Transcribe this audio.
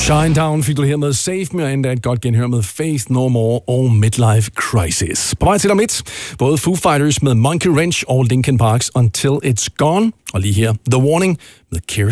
Shinedown fik du her med Save Me, og endda et godt genhør med Faith No More og Midlife Crisis. På vej til om lidt, både Foo Fighters med Monkey Wrench og Linkin Parks Until It's Gone, og lige her The Warning med Kirsten.